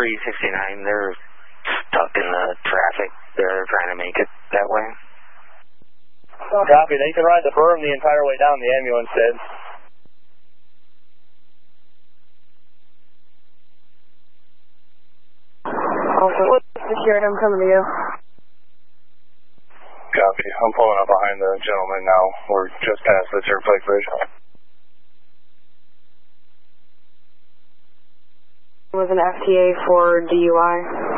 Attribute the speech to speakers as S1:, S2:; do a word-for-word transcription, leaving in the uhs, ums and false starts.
S1: three sixty-nine, they're stuck in the traffic. They're trying to make it that way.
S2: Copy. They can ride the berm the entire way down, the ambulance did.
S3: Also, what's secured? I'm coming to you.
S2: Copy. I'm pulling up behind the gentleman now. We're just past the Turnpike Bridge.
S3: Was an F T A for D U I.